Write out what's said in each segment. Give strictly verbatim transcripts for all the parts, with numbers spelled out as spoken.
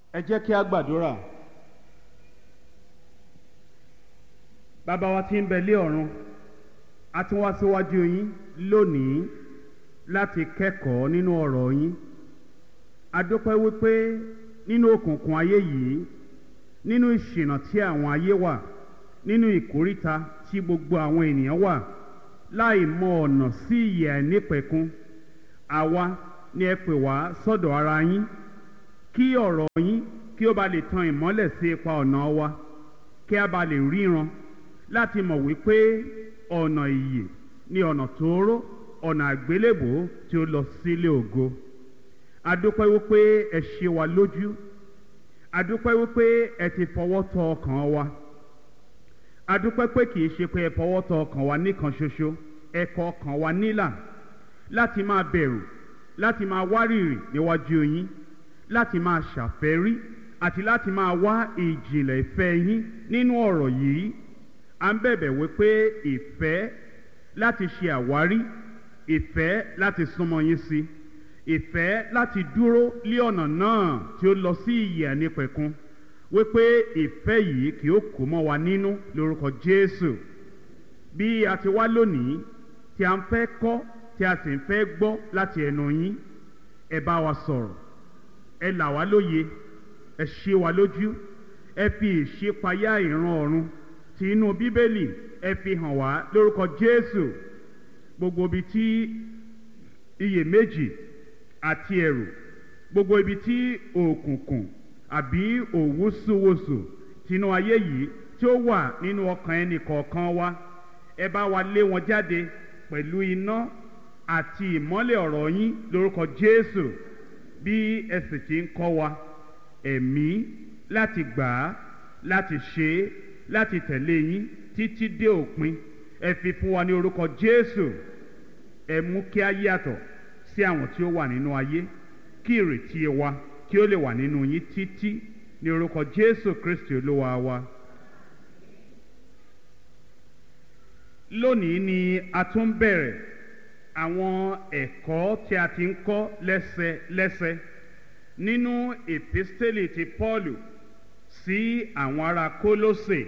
Ẹ jẹ́ kí a gbàdúrà. Bàbá wa tí ń bẹ lé ọ̀run, a tún wá síwájú yín lónìí láti kẹ́kọ̀ọ́ nínú ọ̀rọ̀ yín. A dúpẹ́ wípé nínú òkùnkùn ayé yìí, nínú ìṣìnà tí àwọn ayé wà, nínú ìkóríta tí gbogbo àwọn ènìyàn wà, láì mọ ọ̀nà sí ìyè àìnípẹ̀kun, àwa ni ẹ pè wá sọ́dọ̀ ara yín kí ọ̀rọ̀ yín kí ó ba lè tan ìmọ́lẹ̀ sí ipa ọ̀nà wa, kí a ba lè ríran láti mọ̀ wípé ọ̀nà ìyè ni ọ̀nà tóóró, ọ̀nà àgbélébùú tí ó lọ sílé ògo. A dúpẹ́ wípé ẹ ṣe wa lójú, a dúpẹ́ wípé ẹ ti fọwọ́ tọ́ ọkàn wa, a dúpẹ́ pé kì í ṣe pé ẹ fọwọ́ tọ́ ọkàn wa nìkan ṣoṣo, ẹ kọ ọkàn wa nílà láti máa bẹ̀rù, láti máa wárìrì níwájú yín, láti máa ṣàfẹ́rí àti láti máa wá ìjìnlẹ̀ ìfẹ́ yín nínú ọ̀rọ̀ yìí. À ń bẹ̀bẹ̀ wípé ìfẹ́ láti ṣe àwárí, ìfẹ́ láti súnmọ́ yín sí, ìfẹ́ láti dúró lé ọ̀nà náà tí ó lọ sí ìyè àìnípẹ̀kun, wípé ìfẹ́ yìí kì ó kó mọ́ wa nínú lórúkọ Jésù. Bí a ti wá lónìí tí a ń fẹ́ kọ́ tí a sì ń fẹ́ gbọ́ láti ẹnu yín, ẹ bá wa sọ̀rọ̀, ẹ là wá lóye, ẹ ṣe wa lójú, ẹ fi ìṣípayá ìran ọ̀run tí inú Bíbélì ẹ fi hàn wá lórúkọ Jésù. Gbogbo ibi tí iyèméjì àti ẹ̀rù, gbogbo ibi tí òkùnkùn àbí òwúsùwòsù tinú ayé yìí tí ó wà nínú ọkàn ẹnì kọ̀ọ̀kan wa, ẹ bá wa lé wọn jáde pẹ̀lú iná àti ìmọ́lẹ̀ ọ̀rọ̀ yín lórúkọ Jésù. Bí ẹ sì ti ń kọ́ wa ẹ̀mí láti gbà á, láti ṣe é, láti tẹ̀lé yín títí dé òpin, ẹ fi fún wa ní orúkọ Jésù. Ẹ mú kí a yàtọ̀ sí àwọn tí ó wà nínú ayé, kí ìrètí wa kí ó lè wà nínú yín títí, ní orúkọ Jésù Kristi Olúwa wa. Lónìí ni a tún bẹ̀rẹ̀ àwọn ẹ̀kọ́ tí a ti ń kọ́ lẹ́sẹlẹ́sẹ nínú èpísítélì ti Pọ́ọ̀lù sí àwọn ará Kólósè.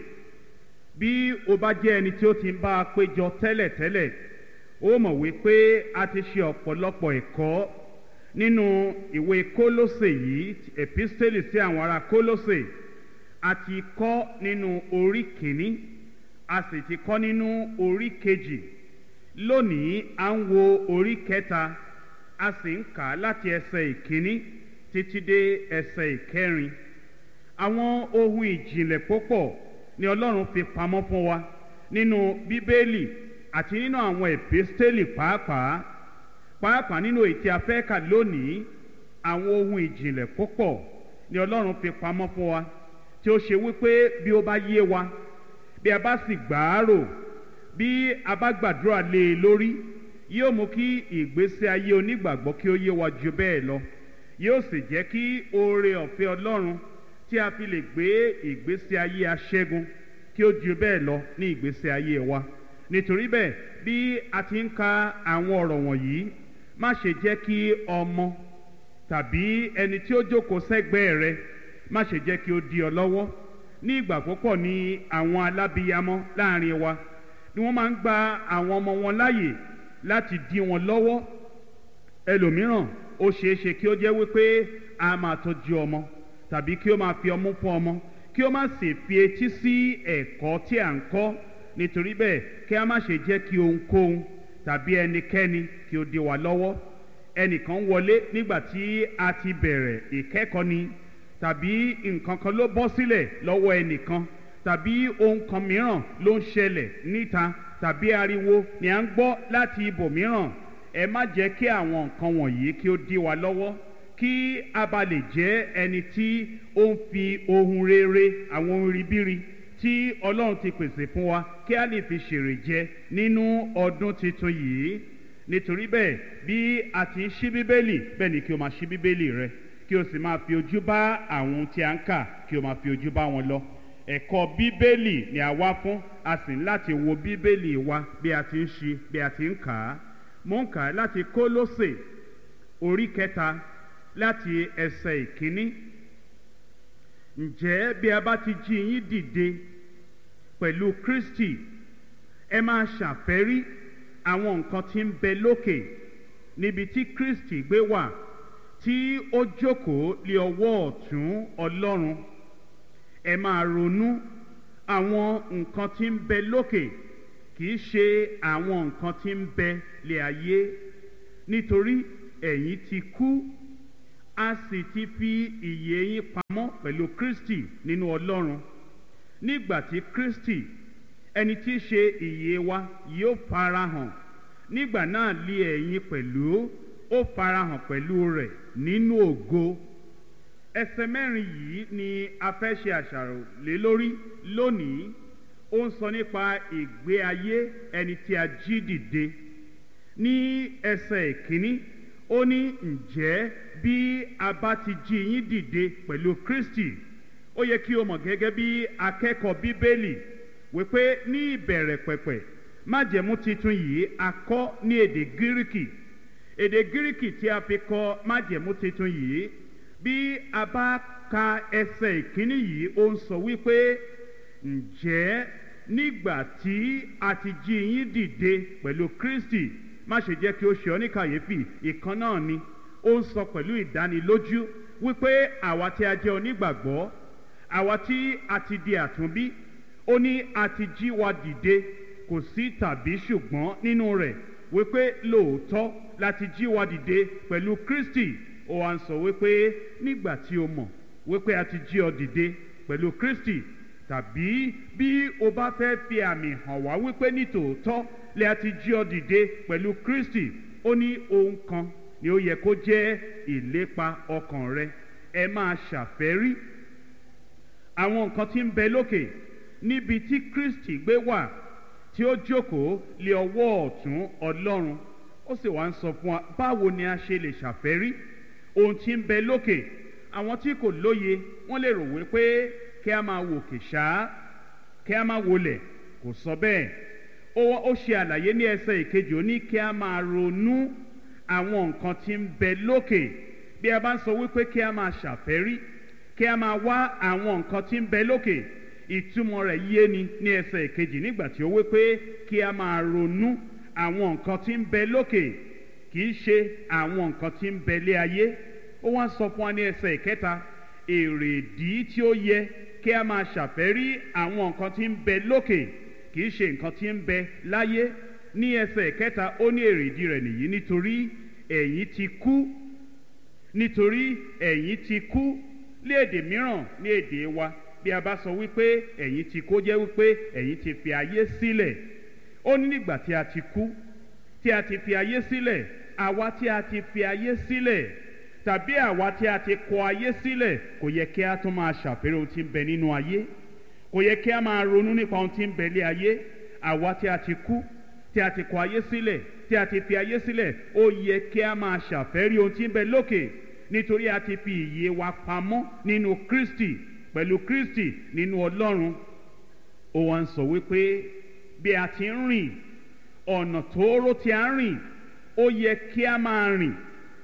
Bí o bá jẹ́ ẹni tí ó ti ń bá a péjọ tẹ́lẹ̀tẹ́lẹ̀, ó mọ̀ wípé a ti ṣe ọ̀pọ̀lọpọ̀ ẹ̀kọ́ nínú ìwé Kólósè yìí, èpísítélì sí àwọn ará Kólósè. A ti kọ́ nínú orí kìíní, a sì ti kọ́ nínú orí kejì. Lónìí à ń wo orí kẹta, a sì ń kà á láti ẹsẹ̀ ìkíní títí dé ẹsẹ̀ ìkẹrin. Àwọn ohun ìjìnlẹ̀ púpọ̀ ni Ọlọ́run fi pamọ́ fún wa nínú Bíbélì àti nínú àwọn èpísítélì pàápàá pàápàá nínú èyí tí a fẹ́ kà lónìí. Àwọn ohun ìjìnlẹ̀ púpọ̀ ni Ọlọ́run fi pamọ́ fún wa tí ó ṣe wípé bí ó bá yé wa, bí a bá sì gbà á rò, bí a bá gbàdúrà lé e lórí, yóò mú kí ìgbésí ayé onígbàgbọ́ kí ó yé wa ju bẹ́ẹ̀ lọ. Yóò sì jẹ́ kí oore ọ̀fẹ́ Ọlọ́run tí a fi lè gbé ìgbésí ayé aṣẹ́gun kí ó ju bẹ́ẹ̀ lọ ní ìgbésí ayé wa. Nítorí bẹ́ẹ̀, bí a ti ń ka àwọn ọ̀rọ̀ wọ̀nyí, má ṣe jẹ́ kí ọmọ tàbí ẹni tí ó jókòó sẹ́gbẹ̀ẹ́ rẹ, má ṣe jẹ́ kí ó dí ọ lọ́wọ́. Ní ìgbà púpọ̀ ni àwọn alábíyamọ láàrin wa ni wọ́n máa ń gba àwọn ọmọ wọn láàyè láti dí wọn lọ́wọ́. Ẹlòmíràn ó ṣeé ṣe kí ó jẹ́ wípé a máa tọ́jú ọmọ tàbí kí ó máa fi ọmú fún ọmọ, kí ó má sì fi etí sí ẹ̀kọ́ tí à ń kọ́. Nítorí bẹ́ẹ̀, kí a má ṣe jẹ́ kí ohunkóhun tàbí ẹnikẹ́ni kí ó dí wa lọ́wọ́. Ẹnìkan wọlé nígbà tí a ti bẹ̀rẹ̀ ìkẹ́kọ̀ọ́ ni, tàbí nǹkan kan ló bọ́ sílẹ̀ lọ́wọ́ ẹnìkan, tàbí ohun kan mìíràn ló ń ṣẹlẹ̀ níta, tàbí ariwo ni à ń gbọ́ láti ibòmíràn. Ẹ má jẹ́ kí àwọn nǹkan wọ̀nyí kí ó dí wa lọ́wọ́, kí a bá lè jẹ́ ẹni tí ó ń fi ohun rere, àwọn ohun ribiri tí Ọlọ́run ti pèsè fún wa, kí a lè fi ṣèrè jẹ nínú ọdún tuntun yìí. Nítorí bẹ́ẹ̀, bí a ti ń ṣí Bíbélì, bẹ́ẹ̀ ni kí o máa ṣí Bíbélì rẹ, kí o sì máa fi ojú bá àwọn ohun tí a ń kà, kí o máa fi ojú bá wọn lọ. Ẹ̀kọ́ Bíbélì ni a wá fún, a sì ní láti wo Bíbélì wa bí a ti ń ṣí, bí a ti ń kà á. Mo ń kà á láti Kólósè orí kẹta láti ẹsẹ̀ ìkíní ǹjẹ́ bí a bá ti jí yín dìde pẹ̀lú Kristi, ẹ máa ṣàfẹ́rí àwọn nǹkan tí ń bẹ lókè níbi tí Kristi gbé wà, tí ó jókòó lé ọwọ́ ọ̀tún Ọlọ́run. Ẹ máa ronú àwọn nǹkan tí ń bẹ lókè, kì í ṣe àwọn nǹkan tí ń bẹ lé ayé, nítorí ẹ̀yin ti kú, a sì ti fi ìyè yín pamọ́ pẹ̀lú Kristi nínú Ọlọ́run. Nígbà tí Kristi, ẹni tí í ṣe ìyè wa, yóò farahàn, nígbà náà lé ẹ̀yin pẹ̀lú ó farahàn pẹ̀lú rẹ̀ nínú ògo. Ẹsẹ̀ mẹ́rin yìí ni a fẹ́ ṣe àṣàrò lé lórí lónìí. Ó ń sọ nípa ìgbé ayé ẹni tí a jí dìde. Ní ẹsẹ̀ ìkíní, ó ní ǹjẹ́ bí a bá ti jí yín dìde pẹ̀lú Kristi. Ó yẹ kí o mọ̀ gẹ́gẹ́ bí akẹ́kọ̀ọ́ Bíbélì wípé ní ìbẹ̀rẹ̀ pẹ̀pẹ̀ májẹ̀mú titun yìí a kọ ní èdè Gíríkì. Èdè Gíríkì tí a fi kọ májẹ̀mú titun yìí, bí a bá ka ẹsẹ̀ ìkíní yìí, ó ń sọ wípé ǹjẹ́ nígbà tí a ti jí yín dìde pẹ̀lú Kristi. Má ṣe jẹ́ kí ó ṣe ọ́ ní kàyéfì, ìkan náà ni. Ó ń sọ pẹ̀lú ìdánilójú wípé àwa tí a jẹ́ onígbàgbọ́, àwa tí a ti di àtúnbí, ó ní a ti jí wa dìde, kò sí tàbí ṣùgbọ́n nínú rẹ̀, wípé lóòótọ́ láti jí wa dìde pẹ̀lú Kristi. Ó wá ń sọ wípé nígbà tí o mọ̀ wípé a ti jí ọ dìde pẹ̀lú Kristi, tàbí bí o bá fẹ́ fi àmì hàn wá wípé ní tòótọ́ lẹ́ a ti jí ọ dìde pẹ̀lú Kristi, ó ní ohun kan ni ó yẹ kó jẹ́ ìlépa ọkàn rẹ. Ẹ máa ṣàfẹ́rí àwọn nǹkan tí ń bẹ lókè, níbi tí Kristi gbé wà, tí ó jókòó lé ọwọ́ ọ̀tún Ọlọ́run. Ó sì wá ń sọ fún wa báwo ni a ṣe lè ṣàfẹ́rí ohun tí ń bẹ lókè. Àwọn tí kò lóye wọ́n lè rò wípé kí a máa wòkè ṣáá, kí a máa wọlẹ̀. Kò sọ bẹ́ẹ̀. Ó ṣe àlàyé ní ẹsẹ̀ ìkejì, ó ní kí a máa ronú àwọn nǹkan tí ń bẹ lókè. Bí a bá ń sọ wípé kí a máa ṣàfẹ́rí, kí a máa wá àwọn nǹkan tí ń bẹ lókè, ìtumọ̀ rẹ̀ yé ni ní ẹsẹ̀ ìkejì nígbà tí ó wípé kí a máa ronú àwọn nǹkan tí ń bẹ lókè, kì í ṣe àwọn nǹkan tí ń bẹ lé ayé. Ó wá sọ fún wa ní ẹsẹ̀ ìkẹta èrèdí tí ó yẹ kí a máa ṣàfẹ́rí àwọn nǹkan tí ń bẹ lókè, kì í ṣe nǹkan tí ń bẹ láyé. Ní ẹsẹ̀ ìkẹta ó ní èrèdí rẹ̀ nìyí, nítorí ẹ̀yin ti kú. Nítorí ẹ̀yin ti kú. Ní èdè mìíràn, ní èdè wa, bí a bá sọ wípé ẹ̀yin ti kú, jẹ́ wípé ẹ̀yin ti fi ayé sílẹ̀. Ó ní nígbà tí a ti kú, tí a ti fi ayé sílẹ̀, àwa tí a ti fi ayé sílẹ̀, tàbí àwa tí a ti kọ ayé sílẹ̀, kò yẹ kí a tún máa ṣàfẹ́rí ohun tí ń bẹ nínú ayé. Kò yẹ kí a máa ronú nípa ohun tí ń bẹ lé ayé. Àwa tí a ti kú, tí a ti kọ ayé sílẹ̀, tí a ti fi ayé sílẹ̀, ó yẹ kí a máa ṣàfẹ́rí ohun tí ń bẹ lókè, nítorí a ti fi ìyè wa pamọ́ nínú Kristi, pẹ̀lú Kristi nínú Ọlọ́run. Ó wá ń sọ wípé bí a ti ń rìn ọ̀nà tóóró tí a ń rìn, ó yẹ kí a máa rìn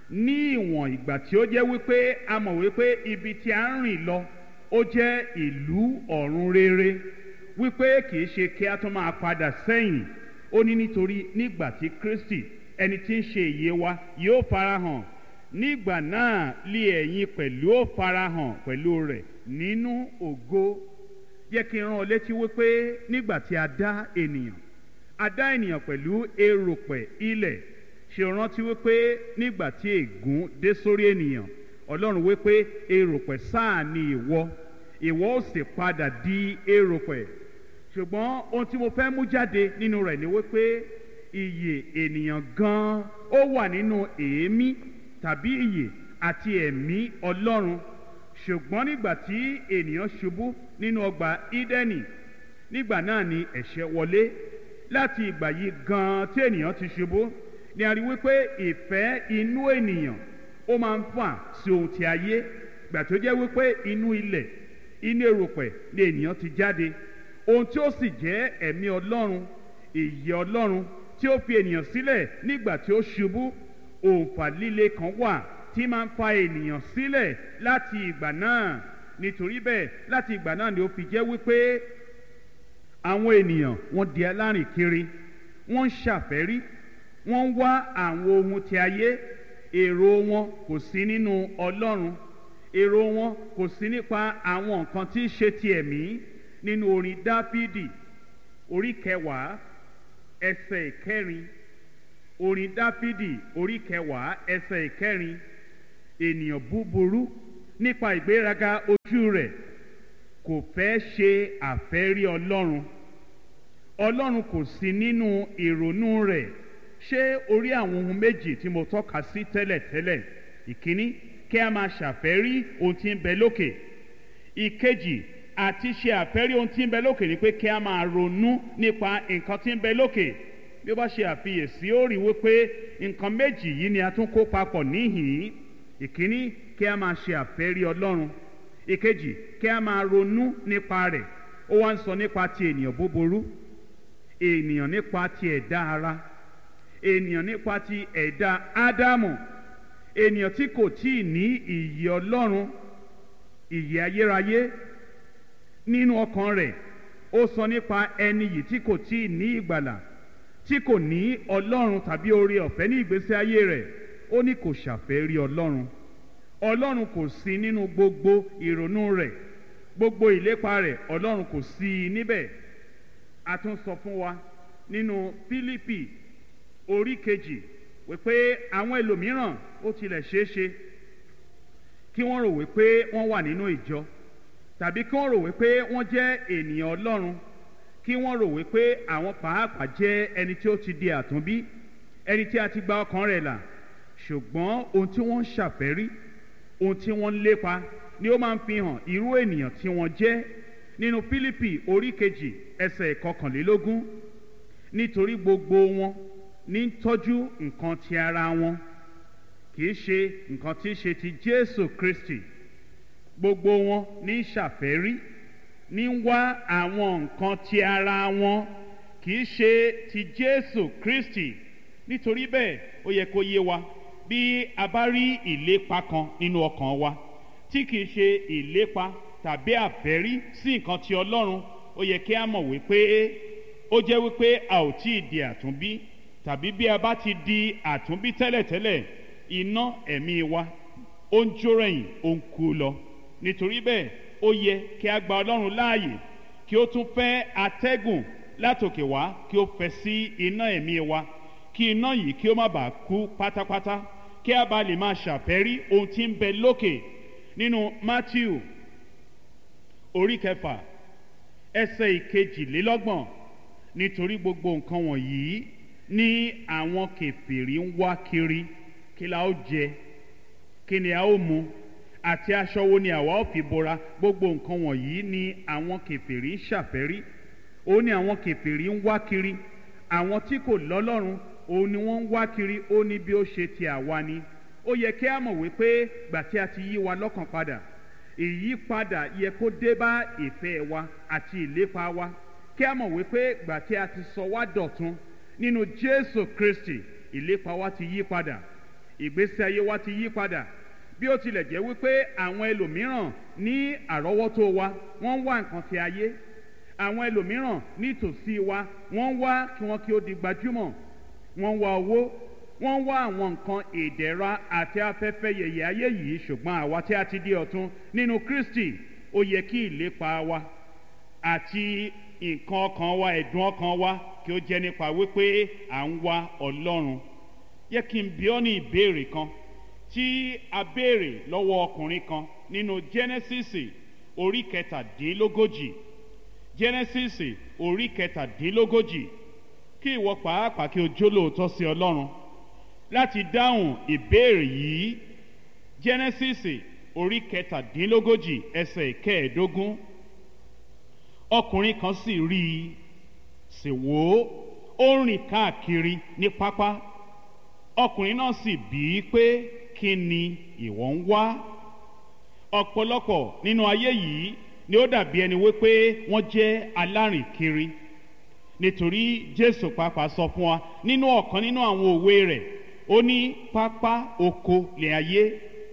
ní ìwọ̀n ìgbà tí ó jẹ́ wípé a mọ̀ wípé ibi tí a ń rìn lọ ó jẹ́ ìlú ọ̀run rere, wípé kì í ṣe kí a tún máa padà sẹ́yìn. Ó ní nítorí nígbà tí Kristi, ẹni tí ń ṣe ìyè wa, yóò farahàn, nígbà náà lé ẹ̀yin pẹ̀lú ó farahàn pẹ̀lú rẹ̀ nínú ògo. Yẹ kí n rán ọ létí wípé nígbà tí a dá ènìyàn, a dá ènìyàn pẹ̀lú erùpẹ̀ ilẹ̀. Ṣé o rántí wípé nígbà tí ègún dé sórí ènìyàn, Ọlọ́run wípé erùpẹ̀ sáà ni ìwọ, ìwọ ó sì padà di erùpẹ̀. Ṣùgbọ́n ohun tí mo fẹ́ mú jáde nínú rẹ̀ ni wípé ìyè ènìyàn gan-an ó wà nínú èémí tàbí ìyè àti ẹ̀mí Ọlọ́run. Ṣùgbọ́n nígbà tí ènìyàn ṣubú nínú ọgbà Ídẹ́nì, nígbà náà ni ẹ̀ṣẹ̀ wọlé. Láti ìgbà yìí gan-an tí ènìyàn ti ṣubú, ni a rí wípé ìfẹ́ inú ènìyàn ó máa ń fà sí ohun ti ayé. Gbà tó jẹ́ wípé inú ilẹ̀, inú erùpẹ̀ ni ènìyàn ti jáde. Ohun tí ó sì jẹ́ ẹ̀mí Ọlọ́run, ìyè Ọlọ́run tí ó fi ènìyàn sílẹ̀ nígbà tí ó ṣubú, òǹfà líle kan wà tí máa ń fa ènìyàn sílẹ̀ láti ìgbà náà. nítorí bẹ́ẹ̀ láti ìgbà náà ni ó fi jẹ́ wípé àwọn ènìyàn wọ́n di alárìnkiri, wọ́n ń ṣàfẹ́rí, wọ́n ń wá àwọn ohun ti ayé, èrò wọn kò sí nínú Ọlọ́run, èrò wọn kò sí nípa àwọn nǹkan tí í ṣe ti ẹ̀mí. Nínú orin Dáfídì orí kẹwàá ẹsẹ̀ ìkẹrin, orin Dáfídì orí kẹwàá ẹsẹ̀ ìkẹrin, ènìyàn búburú nípa ìgbéraga ojú rẹ̀ kò fẹ́ ṣe àfẹ́rí Ọlọ́run, Ọlọ́run kò sí nínú ìrònú rẹ̀. Ṣé orí àwọn ohun méjì tí mo tọ́ka sí tẹ́lẹ̀tẹ́lẹ̀, ìkíní kí a máa ṣàfẹ́rí ohun tí ń bẹ lókè, ìkejì àti ṣe àfẹ́rí ohun tí ń bẹ lókè ni pé kí a máa ronú nípa nǹkan tí ń bẹ lókè. Bí ó bá ṣe àfiyèsí ó rí wípé nǹkan méjì yìí ni a tún kó papọ̀ níhìn-ín. Ìkíní kí a máa ṣe àfẹ́rí Ọlọ́run, ìkejì kí a máa ronú nípa rẹ̀. Ó wá ń sọ nípa ti ènìyàn búburú, ènìyàn nípa ti ẹ̀dá ara, ènìyàn nípa ti ẹ̀dá Ádámù, ènìyàn tí kò tíì ní ìyè Ọlọ́run, ìyè ayérayé nínú ọkàn rẹ̀. Ó sọ nípa ẹni yìí tí kò tíì ní ìgbàlà, tí kò ní Ọlọ́run tàbí oore ọ̀fẹ́ ní ìgbésí ayé rẹ̀. Ó ní kò ṣàfẹ́rí Ọlọ́run, Ọlọ́run kò sí nínú gbogbo ìrònú rẹ̀, gbogbo ìlépa rẹ̀ Ọlọ́run kò sí níbẹ̀. A tún sọ fún wa nínú Fílípì orí kejì wípé àwọn ẹlòmíràn ó tilẹ̀ ṣeé ṣe kí wọ́n rò wípé wọ́n wà nínú ìjọ, tàbí kí wọ́n rò wípé wọ́n jẹ́ ènìyàn Ọlọ́run, kí wọ́n rò wípé àwọn pàápàá jẹ́ ẹni tí ó ti di àtúnbí, ẹni tí a ti gba ọkàn rẹ̀ là. Ṣùgbọ́n ohun tí wọ́n ń ṣàfẹ́rí, ohun tí wọ́n ń lépa ni ó máa ń fi hàn irú ènìyàn tí wọ́n jẹ́. Nínú Fílípì orí kejì ẹsẹ̀ ìkọkànlélógún, nítorí gbogbo wọn ní ń tọ́jú nǹkan ti ara wọn, kì í ṣe nǹkan tí í ṣe ti Jésù Kristi. Gbogbo wọn ní ń ṣàfẹ́rí, ní ń wá àwọn nǹkan ti ara wọn, kì í ṣe ti Jésù Kristi. Nítorí bẹ́ẹ̀ ó yẹ kó yé wa, bí a bá rí ìlépa kan nínú ọkàn wa tí kì í ṣe ìlépa tàbí àfẹ́rí sí nǹkan ti Ọlọ́run, ó yẹ kí a mọ̀ wípé ó jẹ́ wípé a ò tí ì di àtúnbí, tàbí bí a bá ti di àtúnbí tẹ́lẹ̀tẹ́lẹ̀, iná ẹ̀mí wa ó ń jó rẹ̀yìn, ó ń kú lọ. Nítorí bẹ́ẹ̀ ó yẹ kí a gba Ọlọ́run láàyè kí ó tún fẹ́ atẹ́gùn látòkè wá, kí ó fẹ́ sí iná ẹ̀mí wa, kí iná yìí kí ó má bàa kú pátápátá, kí a bá lè máa ṣàfẹ́rí ohun tí ń bẹ lókè. Nínú Mátíù orí kẹfà ẹsẹ̀ ìkejìlélọ́gbọ̀n, nítorí gbogbo nǹkan wọ̀nyí ní àwọn kèfèrí ń wá kiri, kí la ó jẹ, kí ni a ó mu, àti aṣọ wo ni àwa ó fi bora. Gbogbo nǹkan wọ̀nyí ni àwọn kèfèrí ń ṣàfẹ́rí, ó ní àwọn kèfèrí ń wá kiri. Àwọn tí kò lọ́lọ́run òun ni wọ́n ń wá kiri. Ó ní bí ó ṣe ti àwa ni. Ó yẹ kí a mọ̀ wípé gbà tí a ti yí wa lọ́kàn padà, ìyípadà yẹ kó dé bá ìfẹ́ wa àti ìlépa wa. Kí a mọ̀ wípé gbà tí a ti sọ wá dọ̀tun nínú Jésù Kristi, ìlépa wa ti yí padà, ìgbésí ayé wa ti yí padà. Bí ó tilẹ̀ jẹ́ wípé àwọn ẹlòmíràn ní àrọ́wọ́tó wa wọ́n ń wá nǹkan ti ayé, àwọn ẹlòmíràn nítòsí wa wọ́n ń wá kí wọ́n kí ó di gbajúmọ̀, wọ́n ń wá owó, wọ́n ń wá àwọn nǹkan ìdẹ̀ra àti afẹ́fẹ́ yẹ̀yẹ̀ ayé yìí. Ṣùgbọ́n àwa tí a ti di ọ̀tun nínú Kristi, ó yẹ kí ìlépa wa àti nǹkan ọkàn wa, ẹ̀dùn ọkàn wa, kí ó jẹ́ nípa wípé à ń wá Ọlọ́run. Yẹ kí n bi ọ́ ní ìbéèrè kan tí a béèrè lọ́wọ́ ọkùnrin kan nínú Jẹ́nẹ́sísì orí kẹtàdínlógójì. Jẹ́nẹ́sísì orí kẹtàdínlógójì. Kí ìwọ pàápàá kí o jólóòtọ́ sí Ọlọ́run láti dáhùn ìbéèrè yìí. Jẹ́nẹ́sísì orí kẹtàdínlógójì ẹsẹ̀ kẹẹ̀ẹ́dógún. Ọkùnrin kan sì rí i, sì wò ó, ó rìn káàkiri ní pápá. Ọkùnrin náà sì bi í pé kí ni ìwọ ń wá? Ọ̀pọ̀lọpọ̀ nínú ayé yìí ni ó dàbí ẹni wípé wọ́n jẹ́ alárìnkiri, nítorí Jésù pàápàá sọ fún wa nínú ọ̀kan nínú àwọn òwe rẹ̀, ó ní pápá oko lè ayé.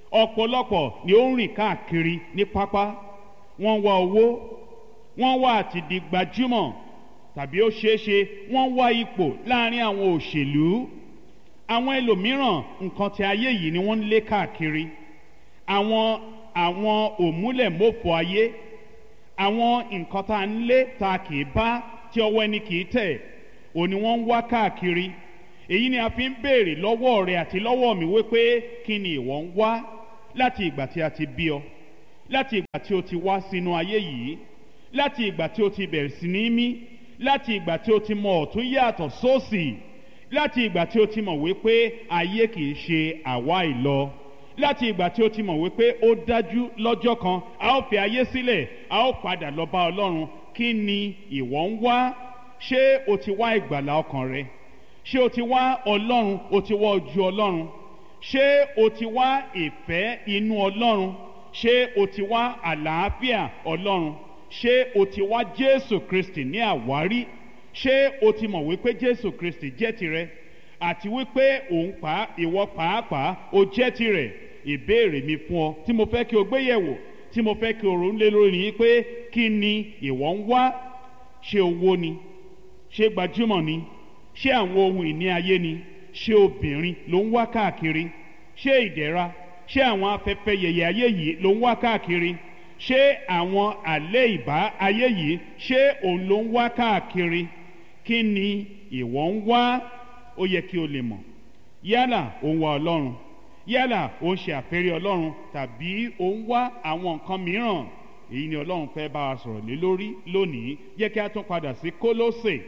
ọ̀pọ̀lọpọ̀ ni ó ń rìn káàkiri ní pápá, wọ́n wá owó, wọ́n wá àti di gbajúmọ̀, tàbí ó ṣeé ṣe wọ́n wá ipò láàrin àwọn òṣèlú. Àwọn ẹlòmíràn nǹkan ti ayé yìí ni wọ́n ń lé káàkiri. Àwọn àwọn òmúlẹ̀mófò ayé, àwọn nǹkan tá a ń lé tá kì í bá, tí ọwọ́ ẹni kì í tẹ̀, òní wọ́n ń wá káàkiri. Èyí ni a fi ń béèrè lọ́wọ́ rẹ àti lọ́wọ́ mi wípé kí ni ìwọ ń wá láti ìgbà tí a ti bí ọ, láti ìgbà tí o ti wá sínú ayé yìí, láti ìgbà tí o ti bẹ̀rẹ̀ sí ní mí, láti ìgbà tí o ti mọ ọ̀tún yàtọ̀ sósì, láti ìgbà tí o ti mọ̀ wípé ayé kìí ṣe àwa ìlọ, láti ìgbà tí o ti mọ̀ wípé ó dájú lọ́jọ́ kan a ó fi ayé sílẹ̀, a ó padà lọ bá Ọlọ́run. Kí ni ìwọ ń wá? Ṣé o ti wá ìgbàlà ọkàn rẹ? Ṣé o ti wá Ọlọ́run? O ti wá ojú Ọlọ́run? Ṣé o ti wá ìfẹ́ inú Ọlọ́run? Ṣé o ti wá àlàáfíà Ọlọ́run? Ṣé o ti wá Jésù Kristi ní àwárí? Ṣé o ti mọ̀ wípé Jésù Kristi jẹ́ tirẹ̀, àti wípé òun pa ìwọ pàápàá o jẹ́ tirẹ̀? Ìbéèrè mi fún ọ tí mo fẹ́ kí o gbé yẹ̀wò, tí mo fẹ́ kí o ronú lé lórí ni pé kí ni ìwọ ń wá? Ṣé owó ni? Ṣé gbajúmọ̀ ni? Ṣé àwọn ohun ìní ayé ni? Ṣé obìnrin ló ń wá káàkiri? Ṣé ìdẹ̀ra? Ṣé àwọn afẹ́fẹ́ yẹ̀yẹ̀ ayé yìí ló ń wá káàkiri? Ṣé àwọn àlẹ́ ìbá ayé yìí, ṣé òun ló ń wá káàkiri? Kí ni ìwọ ń wá? Ó yẹ kí o lè mọ̀. Yálà ó ń wá Ọlọ́run, yálà ó ń ṣe àfẹ́rí Ọlọ́run, tàbí ó ń wá àwọn nǹkan mìíràn. Èyí ni Ọlọ́run fẹ́ bá wa sọ̀rọ̀ lé lórí lónìí. Jẹ́ kí a tún padà sí Kólósè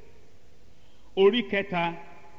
orí kẹta,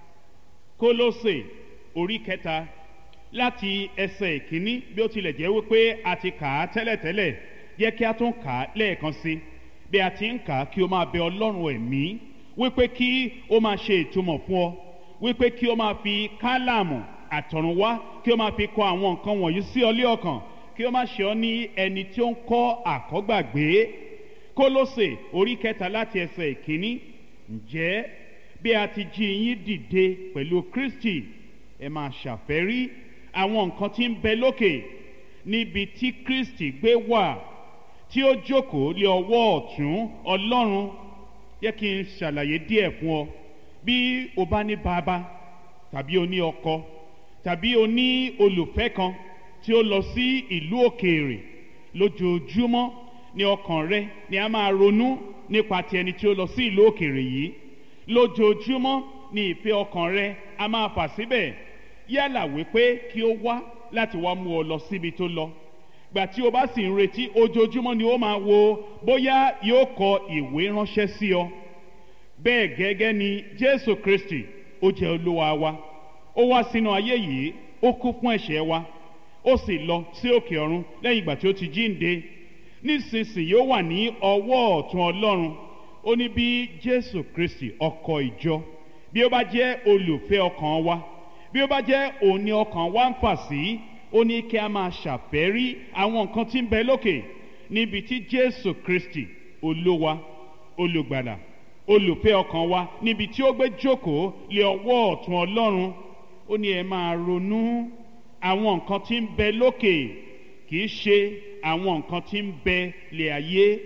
Kólósè orí kẹta láti ẹsẹ̀ ìkíní. Bí ó tilẹ̀ jẹ́ wípé a ti kà á tẹ́lẹ̀tẹ́lẹ̀, jẹ́ kí a tún kà á lẹ́ẹ̀kan sí. Bí a ti ń kà á, kí o máa bẹ Ọlọ́run ẹ̀mí wípé kí ó máa ṣe ìtumọ̀ fún ọ, wípé kí ó máa fi kálámù àtọ̀runwá, kí ó máa fi kọ àwọn nǹkan wọ̀nyí sí ọ lé ọkàn, kí ó má ṣe ọ ní ẹni tí ó ń kọ́ àkọ́gbàgbé. Kólósè orí kẹta láti ẹsẹ̀ ìkíní. Ǹjẹ́ bí a ti jí yín dìde pẹ̀lú Kristi, ẹ máa ṣàfẹ́rí àwọn nǹkan tí ń bẹ lókè, níbi tí Kristi gbé wà, tí ó jókòó lé ọwọ́ ọ̀tún Ọlọ́run. Yẹ kí n ṣàlàyé díẹ̀ fún ọ. Bí o bá ní bàbá, tàbí o ní ọkọ, tàbí o ní olùfẹ́ kan tí ó lọ sí ìlú òkèèrè, lójoojúmọ́ ni ọkàn rẹ ni a máa ronú nípa ti ẹni tí ó lọ sí ìlú òkèèrè yìí. Lójoojúmọ́ ni ìfẹ́ ọkàn rẹ a máa fà síbẹ̀, yálà wípé kí ó wá láti wá mú ọ lọ síbi tó lọ. Gbà tí o bá sì ń retí, ojoojúmọ́ ni ó máa wo bóyá yóò kọ ìwé ránṣẹ́ sí ọ. Bẹ́ẹ̀ gẹ́gẹ́ ni Jésù Kristi, ó jẹ́ Olúwa wa. Ó wá sínú ayé yìí, ó kú fún ẹ̀ṣẹ̀ wa, ó sì lọ sí òkè ọ̀run lẹ́yìn ìgbà tí ó ti jíǹde. Nísinsìnyí ó wà ní ọwọ́ ọ̀tún Ọlọ́run. Ó ní bí Jésù Kristi, ọkọ ìjọ, bí ó bá jẹ́ olùfẹ́ ọkàn wa, bí ó bá jẹ́ òun ni ọkàn wa ń fà sí, ó ní kí a máa ṣàfẹ́rí àwọn nǹkan tí ń bẹ lókè, níbi tí Jésù Kristi, Olúwa, olùgbàlà, olùfẹ́ ọkàn wa, níbi tí ó gbé jókòó lé ọwọ́ ọ̀tún Ọlọ́run. Ó ní ẹ máa ronú àwọn nǹkan tí ń bẹ lókè, kì í ṣe àwọn nǹkan tí ń bẹ lé ayé.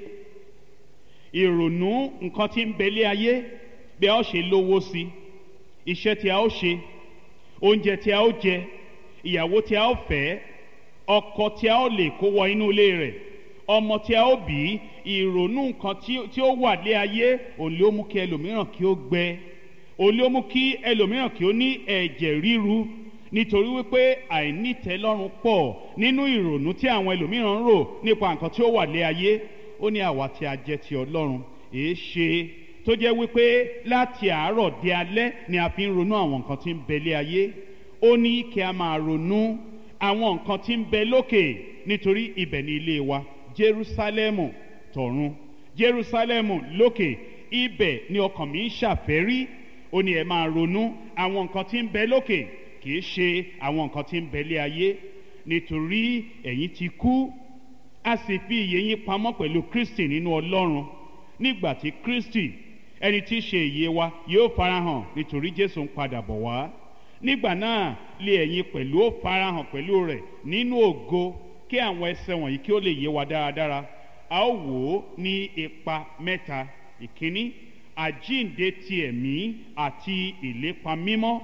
Ìrònú nǹkan tí ń bẹ lé ayé, bí a ó ṣe lówó sí, iṣẹ́ tí a ó ṣe, oúnjẹ tí a ó jẹ, ìyàwó tí a ó fẹ́, ọkọ tí a ó lè kó wọ inú ilé rẹ̀, ọmọ tí a ó bí. Ìrònú nǹkan tí ó wà lé ayé òun ló mú kí ẹlòmíràn kí ó gbẹ, òun ló mú kí ẹlòmíràn kí ó ní ẹ̀jẹ̀ ríru, nítorí wípé àìnítẹ́lọ́rùn pọ̀ nínú ìrònú tí àwọn ẹlòmíràn ń rò nípa nǹkan tí ó wà lé ayé. Ó ní àwa tí a jẹ́ ti Ọlọ́run, èé ṣe tó jẹ́ wípé láti àárọ̀ dé alẹ́ ni a fi ń ronú àwọn nǹkan tí ń bẹ lé ayé. Ó ní kí a máa ronú àwọn nǹkan tí ń bẹ lókè, nítorí ibẹ̀ ni ilé wa, Jerúsálẹ́mù tọ̀run, Jerúsálẹ́mù lókè, ibẹ̀ ni ọkàn mi ń ṣàfẹ́rí. Ó ní ẹ máa ronú àwọn nǹkan tí ń bẹ lókè, kì í ṣe àwọn nǹkan tí ń bẹ lé ayé, nítorí ẹ̀yin ti kú, a sì fi ìyè yín pamọ́ pẹ̀lú Kristi nínú Ọlọ́run. Nígbà tí Kristi, ẹni tí í ṣe ìyè wa, yóò farahàn, nítorí Jésù ń padà bọ̀ wá. nígbà náà lé ẹ̀yin pẹ̀lú ó farahàn pẹ̀lú rẹ̀ nínú ògo. Kí àwọn ẹsẹ̀ wọ̀nyí kí ó lè yé wa dáradára, a ó wò ó ní ipa mẹ́ta. Ìkíní, àjíǹde ti ẹ̀mí àti ìlépa mímọ́.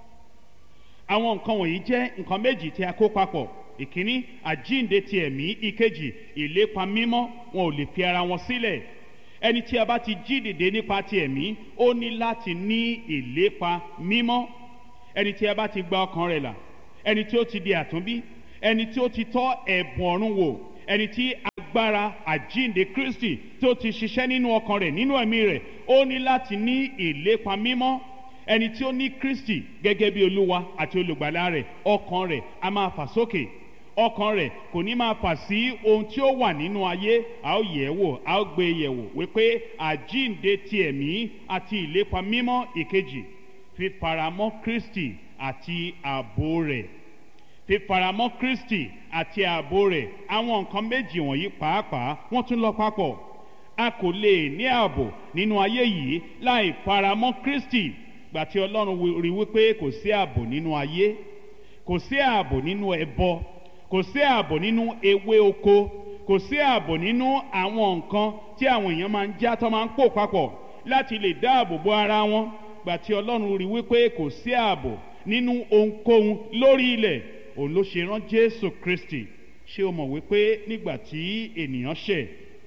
Àwọn nǹkan wọ̀nyí jẹ́ nǹkan méjì tí a kó papọ̀. Ìkíní, àjíǹde ti ẹ̀mí. Ìkejì, ìlépa mímọ́. Wọn ò lè fi ara wọn sílẹ̀. Ẹni tí a bá ti jí dìde nípa ti ẹ̀mí, ó ní láti ní ìlépa mímọ́. Ẹni tí a bá ti gba ọkàn rẹ̀ là, ẹni tí ó ti di àtúnbí, ẹni tí ó ti tọ́ ẹ̀bùn ọ̀run wò, ẹni tí agbára àjíǹde Kristi tí ó ti ṣiṣẹ́ nínú ọkàn rẹ̀, nínú ẹ̀mí rẹ̀, ó ní láti ní ìlépa mímọ́. Ẹni tí ó ní Kristi gẹ́gẹ́ bí Olúwa àti olùgbàlà rẹ̀, ọkàn rẹ̀ a máa fà sókè. Ọkàn rẹ̀ kò ní máa fà sí ohun tí ó wà nínú ayé. A ó yẹ̀ wò, a ó gbé yẹ̀ wò wípé àjíǹde ti ẹ̀mí àti ìlépa mímọ́. Ìkejì, fífaramọ́ Kristi àti ààbò rẹ̀. Fífaramọ́ Kristi àti ààbò rẹ̀. Àwọn nǹkan méjì wọ̀nyí pàápàá wọ́n tún lọ papọ̀. A kò lè ní ààbò nínú ayé yìí láì faramọ́ Kristi. Gbà tí Ọlọ́run rí wípé kò sí ààbò nínú ayé, kò sí ààbò nínú ẹbọ, kò sí ààbò nínú ewé oko, kò sí ààbò nínú àwọn nǹkan tí àwọn èèyàn máa ń já tó máa ń pò papọ̀ láti lè dáàbò bo ara wọn. Gbà tí Ọlọ́run rí wípé kò sí ààbò nínú ohunkóhun lórí ilẹ̀, òun ló ṣe rán Jésù Kristi. Ṣé o mọ̀ wípé nígbà tí ènìyàn ṣẹ̀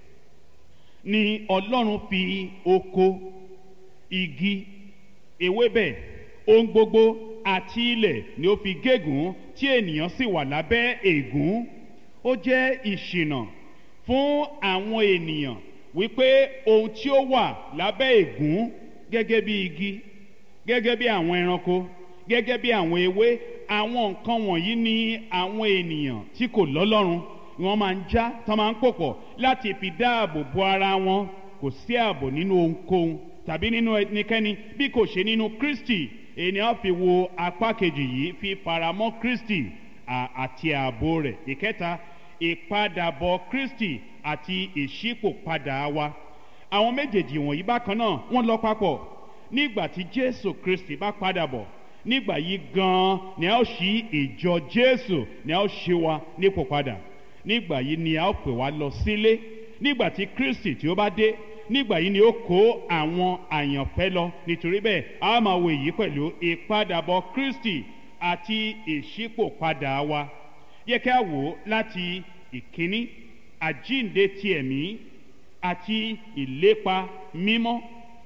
ni Ọlọ́run fi oko, igi, ewébẹ̀, ohun gbogbo àti ilẹ̀ ni ó fi gégùn tí ènìyàn sì wà lábẹ́ ègún. Ó jẹ́ ìṣìnà fún àwọn ènìyàn wípé ohun tí ó wà lábẹ́ ègún, gẹ́gẹ́ bí igi, gẹ́gẹ́ bí àwọn ẹranko, gẹ́gẹ́ bí àwọn ewé, àwọn nǹkan wọ̀nyí ni àwọn ènìyàn tí kò lọ́lọ́run wọ́n máa ń já, tán máa ń pòpọ̀ láti fi dáàbò bo ara wọn. Kò sí ààbò nínú ohunkóhun tàbí nínú ẹnikẹ́ni bí kò ṣe nínú Kristi. Ènìyàn fi wo apá kejì yìí, fi faramọ́ Kristi àti ààbò rẹ̀. Ìkẹta, ìpadàbọ̀ Kristi àti ìṣípòpadà wa. Àwọn méjèèjì wọ̀nyí bákan náà wọ́n lọ papọ̀. Nígbà tí Jésù Kristi bá padà bọ̀, nígbà yìí gan-an ni a ó ṣí ìjọ Jésù, ni a ó ṣí wa nípò padà. Nígbà yìí ni a ó pè wá lọ sílé. Nígbà tí Kristi tí ó bá dé, nígbà yìí ni ó kó àwọn àyànfẹ́ lọ. Nítorí bẹ́ẹ̀ a máa wo èyí pẹ̀lú ìpadàbọ̀ Kristi àti ìṣípòpadà wa. Yẹ kí a wò láti ìkíní, àjíǹde ti ẹ̀mí àti ìlépa mímọ́.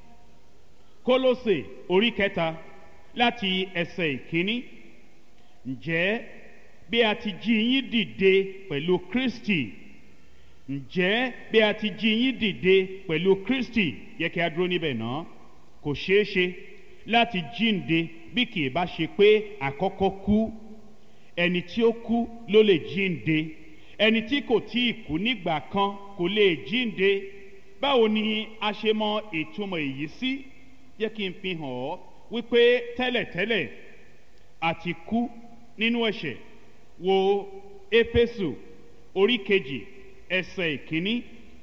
Kólósè orí kẹta láti ẹsẹ̀ ìkíní. Ǹjẹ́ bí a ti jí yín dìde pẹ̀lú Kristi, ǹjẹ́ bí a ti jí yín dìde pẹ̀lú Kristi, yẹ kí a dúró níbẹ̀ náà. Kò ṣeé ṣe láti jíǹde bí kì í bá ṣe pé àkọ́kọ́ kú. Ẹni tí ó kú ló lè jíǹde. Ẹni tí kò tí ì kú nígbà kan kò lè jíǹde. Báwo ni a ṣe mọ ìtumọ̀ èyí sí? Jẹ́ kí n fi hàn ọ́ wípé tẹ́lẹ̀tẹ́lẹ̀ a ti kú nínú ẹ̀ṣẹ̀. Wo Éfésù orí kejì ẹsẹ̀ ìkíní.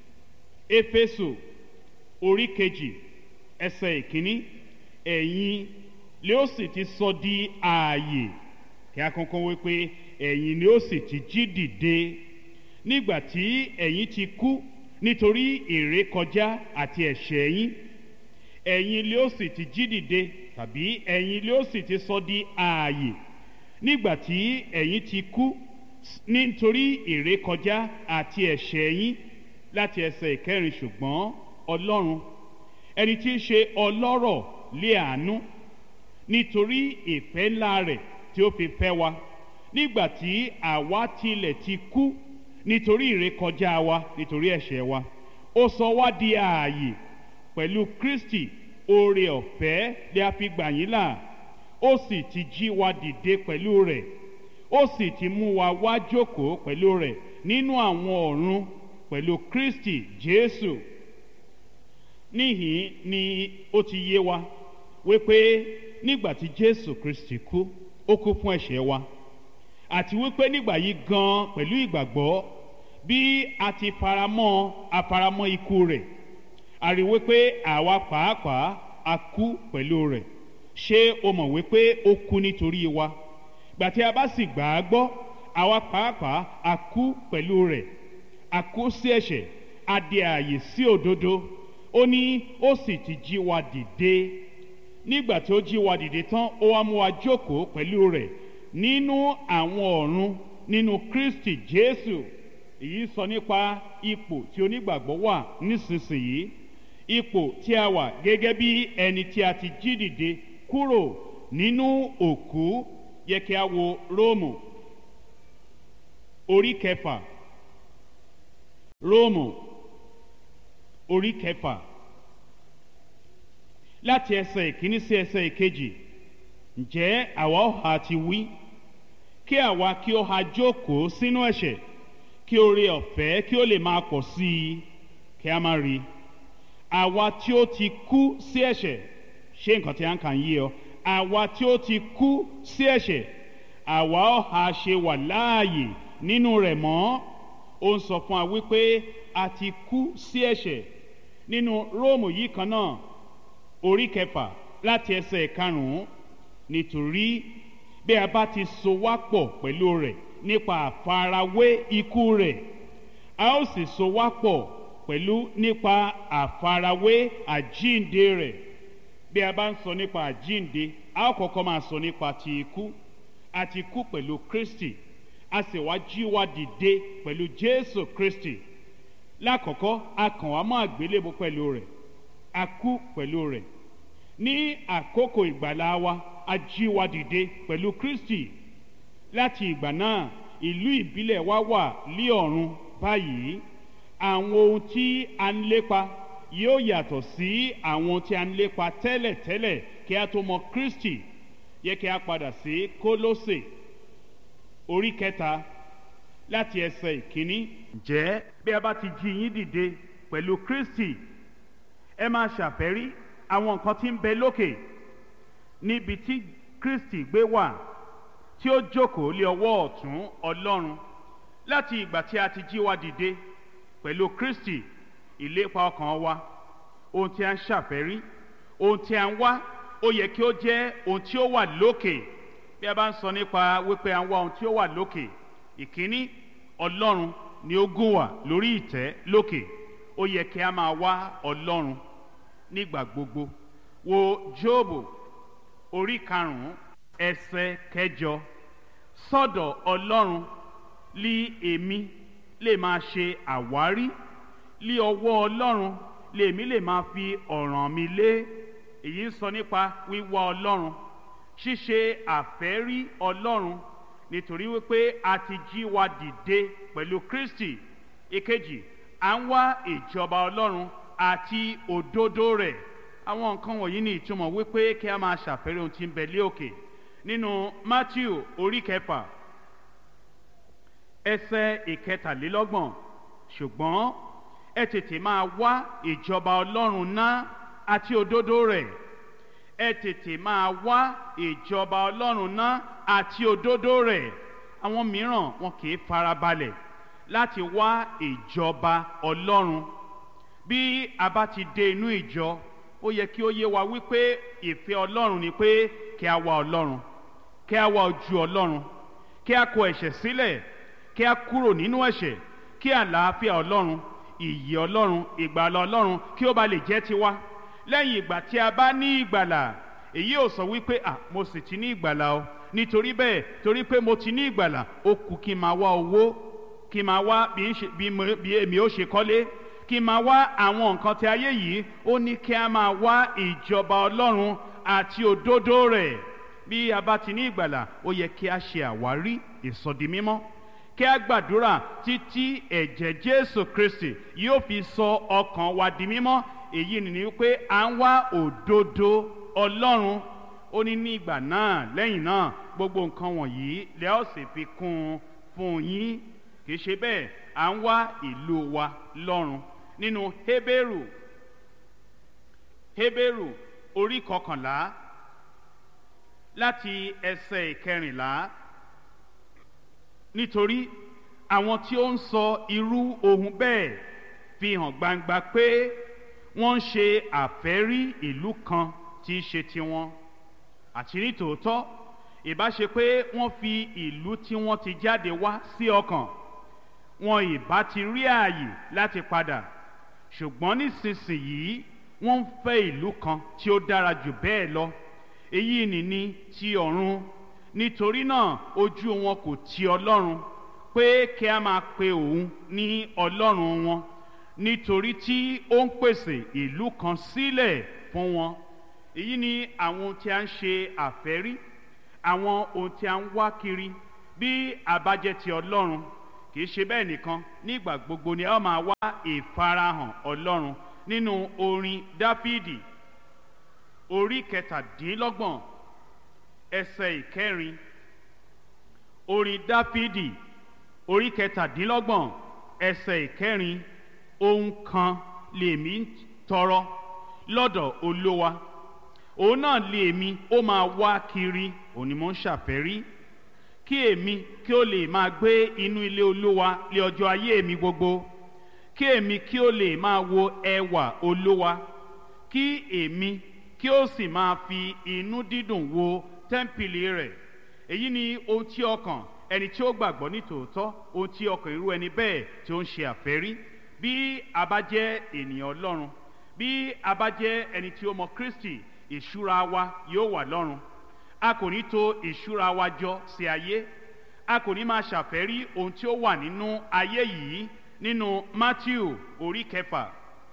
Éfésù orí kejì ẹsẹ̀ ìkíní. Ẹ̀yin lé ó sì ti sọ di ààyè. Kí a kankan wípé ẹ̀yin ni ó sì ti jí dìde. Nígbà tí ẹ̀yin ti kú nítorí ìrékọjá àti ẹ̀ṣẹ̀ yín, ẹ̀yin lé ó sì ti jí dìde, tàbí ẹ̀yin lé ó sì ti sọ di ààyè. Nígbà tí ẹ̀yin ti kú nítorí ìrékọjá àti ẹ̀ṣẹ̀ yín. Láti ẹsẹ̀ ìkẹrin, ṣùgbọ́n Ọlọ́run ẹni tí í ṣe ọlọ́rọ̀ lé àánú nítorí ìfẹ́ ńlá rẹ̀ tí ó fi fẹ́ wa, nígbà tí àwa tilẹ̀ ti kú nítorí ìrékọjá wa, nítorí ẹ̀ṣẹ̀ wa, ó sọ wá di ààyè pẹ̀lú Kristi. Oore ọ̀fẹ́ lè a fi gbà yín là. Ó sì ti jí wa dìde pẹ̀lú rẹ̀. Ó sì ti mú wa wá jókòó pẹ̀lú rẹ̀ nínú àwọn ọ̀run pẹ̀lú Kristi Jésù. Níhìn ni ó ti yé wa wípé nígbà tí Jésù Kristi kú, ó kú fún ẹ̀ṣẹ̀ wa, àti wípé nígbà yìí gan pẹ̀lú ìgbàgbọ́ bí a ti faramọ́ afaramọ́ ikú rẹ̀, a rí wípé àwa pàápàá a kú pẹ̀lú rẹ̀. ṣé o mọ̀ wípé ó kú nítorí wa? Gbà tí a bá sì gbà á gbọ́, àwa pàápàá a kú pẹ̀lú rẹ̀, a kú sí ẹ̀ṣẹ̀, a di ààyè sí òdodo. Ó ní ó sì ti jí wa dìde. Nígbà tí ó jí wa dìde tán, ó wá mú wa jókòó pẹ̀lú rẹ̀ nínú àwọn ọ̀run nínú Kristi Jésù. Èyí sọ nípa ipò tí onígbàgbọ́ wà nísinsìnyí, ipò tí a wà gẹ́gẹ́ bí ẹni tí a ti jí dìde kúrò nínú òkú. Yẹ kí a wo Róòmù orí kẹfà, Róòmù orí kẹfà láti ẹsẹ̀ ìkíní sí ẹsẹ̀ ìkejì. Ǹjẹ́ àwa ó ha ti wí kí àwa kí ó ha jókòó sínú ẹ̀ṣẹ̀ kí oore ọ̀fẹ́ kí ó lè máa pọ̀ sí i? Kí a má rí àwa tí ó ti kú sí ẹ̀ṣẹ̀. Ṣé nǹkan tí a ń kà ń yé ọ? Àwa tí ó ti kú sí ẹ̀ṣẹ̀, àwa ó ha ṣe wà láàyè nínú rẹ̀ mọ́? Ó ń sọ fún wa wípé a ti kú sí ẹ̀ṣẹ̀. Nínú Róòmù yìí kan náà orí kẹfà láti ẹsẹ̀ karùn-ún, nítorí bí a bá ti so wá pọ̀ pẹ̀lú rẹ̀ nípa àfarawé ikú rẹ̀, a ó sì so wá pọ̀ pẹ̀lú nípa àfarawé àjíǹde rẹ̀. Bí a bá ń sọ nípa àjíǹde, a ó kọ́kọ́ máa sọ nípa ti ikú. A ti kú pẹ̀lú Kristi, a sì wá jí wa dìde pẹ̀lú Jésù Kristi. Lákọ̀ọ́kọ́, a kàn wá mọ́ àgbélébùú pẹ̀lú rẹ̀, a kú pẹ̀lú rẹ̀. Ní àkókò ìgbàlà wa, a jí wa dìde pẹ̀lú Kristi. Láti ìgbà náà, ìlú ìbílẹ̀ wa wà lí ọ̀run báyìí. Àwọn ohun tí a ń lépa yóò yàtọ̀ sí àwọn tí a ń lépa tẹ́lẹ̀tẹ́lẹ̀ kí a tó mọ Kristi. Yẹ kí a padà sí Kólósè orí kẹta láti ẹsẹ̀ ìkíní. Ǹjẹ́ bí a bá ti jí yín dìde pẹ̀lú Kristi, ẹ máa ṣàfẹ́rí àwọn nǹkan tí ń bẹ lókè, níbi tí Kristi gbé wà, tí ó jókòó lé ọwọ́ ọ̀tún Ọlọ́run. Láti ìgbà tí a ti jí wa dìde pẹ̀lú Kristi, ìlépa ọkàn wa, ohun tí a ń ṣàfẹ́rí, ohun tí a ń wá, ó yẹ kí ó jẹ́ ohun tí ó wà lókè. Bí a bá ń sọ nípa wípé a ń wá ohun tí ó wà lókè, ìkíní, Ọlọ́run ni ó gún wà lórí ìtẹ́ lókè. Ó yẹ kí a máa wá Ọlọ́run nígbà gbogbo. Wo Jóòbù orí karùn-ún ẹsẹ̀ kẹjọ. Sọ́dọ̀ Ọlọ́run lí èmi lè máa ṣe àwárí, lí ọwọ́ Ọlọ́run lèmi lè máa fi ọ̀ràn mi lé. Èyí ń sọ nípa wíwá Ọlọ́run, ṣíṣe àfẹ́rí Ọlọ́run, nítorí wípé a ti jí wa dìde pẹ̀lú Kristi. Ìkejì, à ń wá ìjọba Ọlọ́run àti òdodo rẹ̀. Àwọn nǹkan wọ̀nyí ní ìtumọ̀ wípé kí a máa ṣàfẹ́rí ohun tí ń bẹ lé òkè. Nínú Mátíù orí kẹfà ẹsẹ̀ ìkẹtàlélọ́gbọ̀n, ṣùgbọ́n ẹ tètè máa wá ìjọba Ọlọ́run náà àti òdodo rẹ̀. Ẹ tètè máa wá ìjọba Ọlọ́run náà àti òdodo rẹ̀. Àwọn mìíràn wọn kì í farabalẹ̀ láti wá ìjọba Ọlọ́run. Bí a bá ti dé inú ìjọ, ó yẹ kí ó yé wa wípé ìfẹ́ Ọlọ́run ni pé kí a wá Ọlọ́run, kí a wá ojú Ọlọ́run, kí a kọ ẹ̀ṣẹ̀ sílẹ̀, kí a kúrò nínú ẹ̀ṣẹ̀, kí àlàáfíà Ọlọ́run, ìyè Ọlọ́run, ìgbàlà Ọlọ́run kí ó bá lè jẹ́ tiwa. Lẹ́yìn ìgbà tí a bá ní ìgbàlà, èyí ò sọ wípé à mo sì ti ní ìgbàlà o, nítorí bẹ́ẹ̀ torí pé mo ti ní ìgbàlà, ó kù kí n máa wá owó, kí n máa wá bí èmi ó ṣe kọ́lé, kí n máa wá àwọn nǹkan tí ayé yìí. Ó ní kí a máa wá ìjọba Ọlọ́run àti òdodo rẹ̀. Bí a bá ti ní ìgbàlà, ó yẹ kí a ṣe àwárí ìsọdimímọ́, kí a gbàdúrà títí ẹ̀jẹ̀ Jésù Kristi yóò fi sọ ọkàn wa di mímọ́. Èyí ni wípé à ń wá òdodo Ọlọ́run. Ó ní ní ìgbà náà, lẹ́yìn náà, gbogbo nǹkan wọ̀nyí lẹ́ ó sì fi kún un fún yín. Kì í ṣe bẹ́ẹ̀, à ń wá ìlú wa lọ́run. Nínú Hébérù Hébérù orí kọkànlá láti ẹsẹ̀ ìkẹrìnlá, nítorí àwọn tí ó ń sọ irú ohun bẹ́ẹ̀ fi hàn gbangba pé wọ́n ń ṣe àfẹ́rí ìlú kan tí í ṣe tiwọn. àti ní tòótọ́ ìbá ṣe pé wọ́n fi ìlú tí wọ́n ti jáde wá sí ọkàn, wọn ìbá ti rí ààyè láti padà. Ṣùgbọ́n nísinsìnyí wọ́n ń fẹ́ ìlú kan tí ó dára jù bẹ́ẹ̀ lọ, èyí nìní ti ọ̀run. Nítorí náà ojú wọn kò ti Ọlọ́run pé kí a máa pe òun ní Ọlọ́run wọn, nítorí tí ó ń pèsè ìlú kan sílẹ̀ fún wọn. Èyí ni àwọn ohun tí a ń ṣe àfẹ́rí, àwọn ohun tí a ń wá kiri bí a bá jẹ́ ti Ọlọ́run. Kì í ṣe bẹ́ẹ̀ nìkan, nígbà gbogbo ni a máa wá ìfarahàn Ọlọ́run. Nínú orin Dáfídì orí kẹtàdínlọ́gbọ̀n ẹsẹ̀ ìkẹrin, orin Dáfídì orí kẹtàdínlọ́gbọ̀n ẹsẹ̀ ìkẹrin, ohun kan lèmi ń tọrọ lọ́dọ̀ Olúwa, òun náà lèmi ó máa wá kiri, òun ni mo ń ṣàfẹ́rí, kí èmi kí ó lè máa gbé inú ilé Olúwa lé ọjọ́ ayé mi gbogbo, kí èmi kí ó lè máa wo ẹwà Olúwa, kí èmi kí ó sì máa fi inú dídùn wo tẹ́ḿpìlì rẹ̀. Èyí ni ohun tí ọkàn ẹni tí ó gbàgbọ́ ní tòótọ́, ohun tí ọkàn irú ẹni bẹ́ẹ̀ tí ó ń ṣe àfẹ́rí. Bí a bá jẹ́ ènìyàn Ọlọ́run, bí a bá jẹ́ ẹni tí ó mọ Kristi, ìṣúra wa yóò wà lọ́run. A kò ní tò ìṣúra wa jọ sí ayé, a kò ní máa ṣàfẹ́rí ohun tí ó wà nínú ayé yìí. Nínú Mátíù orí kẹfà,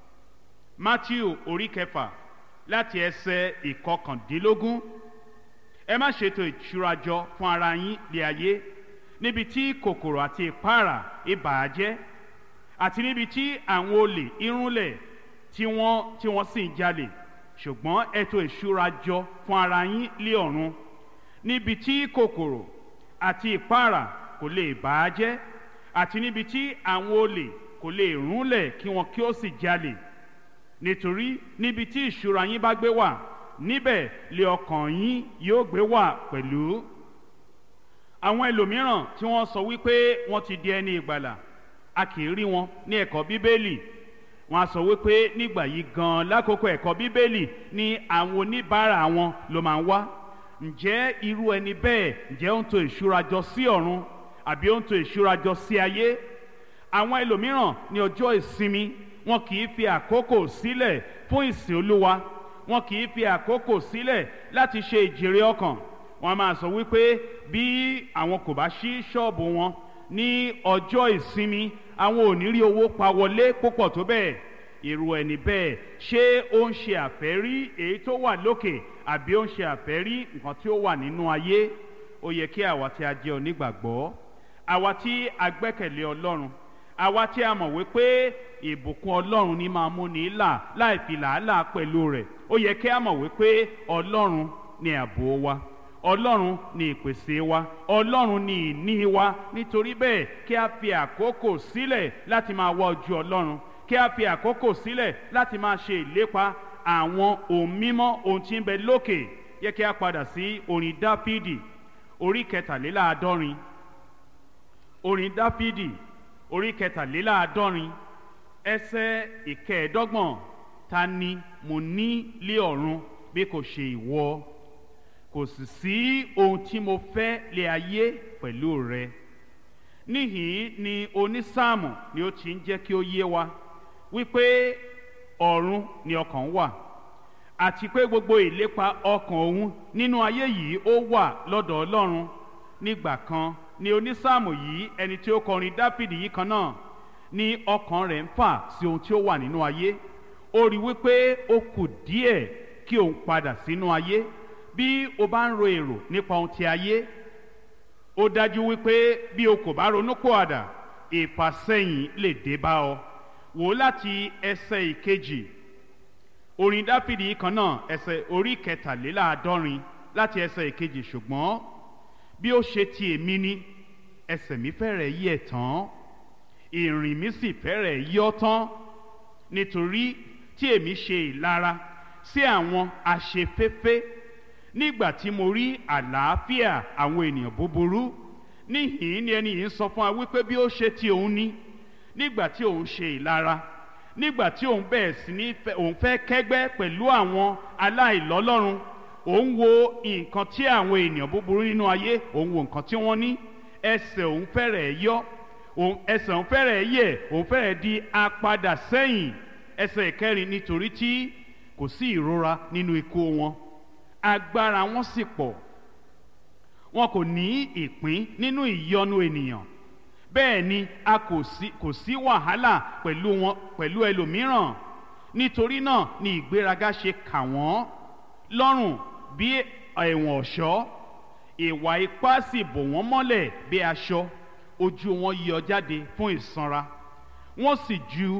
Mátíù orí kẹfà láti ẹsẹ̀ ìkọkàndínlógún, ẹ má ṣètò ìṣúra jọ fún ara yín lé ayé, níbi tí kòkòrò àti ìpáàrà ibà jẹ́, àti níbi tí àwọn olè irúnlẹ̀ tí wọ́n tí wọ́n sì ń jalè. Ṣùgbọ́n ẹ tò ìṣúra jọ fún ara yín lé ọ̀run, níbi tí kòkòrò àti ìpáàrà kò lè bà á jẹ́, àti níbi tí àwọn olè kò lè rúnlẹ̀ kí wọn kí ó sì jalè. Nítorí níbi tí ìṣúra yín bá gbé wà, níbẹ̀ lé ọkàn yín yóò gbé wà pẹ̀lú. Àwọn ẹlòmíràn tí wọ́n sọ wípé wọ́n ti di ẹni ìgbàlà, a kì í rí wọn ní ẹ̀kọ́ Bíbélì. Wọ́n á sọ wípé nígbà yìí gan lákòókò ẹ̀kọ́ Bíbélì ni àwọn oníbàárà wọn ló máa ń wá. Ǹjẹ́ irú ẹni bẹ́ẹ̀, ǹjẹ́ ó ń tò ìṣúra jọ sí ọ̀run àbí ó ń tò ìṣúra jọ sí ayé? Àwọn ẹlòmíràn ní ọjọ́ ìsinmi wọn kì í fi àkókò sílẹ̀ fún ìsìn Olúwa, wọn kì í fi àkókò sílẹ̀ láti ṣe ìjèrè ọkàn. Wọ́n máa sọ wípé bí àwọn kò bá ṣí ṣọ́ọ̀bù wọn ní ọjọ́ ìsinmi, àwọn ò ní rí owó pa wọlé púpọ̀ tó bẹ́ẹ̀. Irú ẹni bẹ́ẹ̀, ṣé ó ń ṣe àfẹ́rí èyí tó wà lókè àbí ó ń ṣe àfẹ́rí nǹkan tí ó wà nínú ayé? Ó yẹ kí àwa tí a jẹ́ onígbàgbọ́, àwa tí a gbẹ́kẹ̀lé Ọlọ́run, àwa tí a mọ̀ wípé ìbùkún Ọlọ́run ní máa mú ní là láì fi làálàá pẹ̀lú rẹ̀, ó yẹ kí a mọ̀ wípé Ọlọ́run ni ààbò wa, Ọlọ́run ni ìpèsè wa, Ọlọ́run ni ìní wa. Nítorí bẹ́ẹ̀ kí a fi àkókò sílẹ̀ láti máa wá ojú Ọlọ́run, kí a fi àkókò sílẹ̀ láti máa ṣe ìlépa àwọn ohun mímọ́, ohun tí ń bẹ lókè. Yẹ kí a padà sí orin Dáfídì orí kẹtàléláàádọ́rin, orin Dáfídì orí kẹtàléláàádọ́rin ẹsẹ̀ ìkẹẹ̀ẹ́dọ́gbọ̀n. Ta ni mo ní lé ọ̀run bí kò ṣe ìwọ? Kò sì sí ohun tí mo fẹ́ lé ayé pẹ̀lú rẹ. Níhìn ni onísáàmù ni ó ti ń jẹ́ kí ó yé wa wípé ọ̀run ni ọkàn wà, àti pé gbogbo ìlépa ọkàn òun nínú ayé yìí ó wà lọ́dọ̀ Ọlọ́run. Nígbà kan ni onísáàmù yìí, ẹni tí ó kọrin Dáfídì yìí kan náà, ni ọkàn rẹ̀ ń fà sí ohun tí ó wà nínú ayé. Ó rí wípé ó kù díẹ̀ kí òun padà sínú ayé. Bí o bá ń ro èrò nípa ohun ti ayé, ó dájú wípé bí o kò bá ronúpìwàdà, ìfàsẹ́yìn lè dé bá ọ. Wò láti ẹsẹ̀ ìkejì orin Dáfídì yìí kan náà, ẹsẹ̀ orí kẹtàléláàádọ́rin láti ẹsẹ̀ ìkejì. Ṣùgbọ́n bí ó ṣe ti èmi ni, ẹsẹ̀ mi fẹ́rẹ̀ yẹ̀ tán, ìrìn mi sì fẹ́rẹ̀ yọ́ tán, nítorí tí èmi ṣe ìlara sí àwọn aṣeféfé nígbà tí mo rí àlàáfíà àwọn ènìyàn búburú. Níhìn ni ẹni yìí ń sọ fún wa wípé bí ó ṣe ti òun ni, nígbà tí òun ṣe ìlara, nígbà tí òun bẹ̀rẹ̀ sí ní òun fẹ́ kẹ́gbẹ́ pẹ̀lú àwọn aláìlọ́lọ́run, òun wo nǹkan tí àwọn ènìyàn búburú nínú ayé, òun wo nǹkan tí wọ́n ní, ẹsẹ̀ òun fẹ́rẹ̀ yọ, òun ẹsẹ̀ òun fẹ́rẹ̀ yẹ̀, òun fẹ́rẹ̀ di apadà sẹ́yìn. Ẹsẹ̀ ìkẹrin, nítorí tí kò sí ìrora nínú ikú wọn, agbára wọn sì pọ̀, wọn kò ní ìpín nínú ìyọnu ènìyàn, bẹ́ẹ̀ ni a kò sí kò sí wàhálà pẹ̀lú wọn pẹ̀lú ẹlòmíràn. Nítorí náà ni ìgbéraga ṣe kà wọ́n lọ́rùn bí ẹ̀wọ̀n ọ̀ṣọ́, ìwà ipá sì bò wọ́n mọ́lẹ̀ bí aṣọ, ojú wọn yọ jáde fún ìsanra, wọ́n sì ju